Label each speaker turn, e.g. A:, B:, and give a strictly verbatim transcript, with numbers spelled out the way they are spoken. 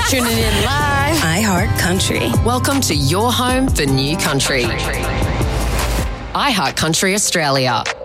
A: tuning in live.
B: iHeart Country.
A: Welcome to your home for new country. iHeart Country Australia.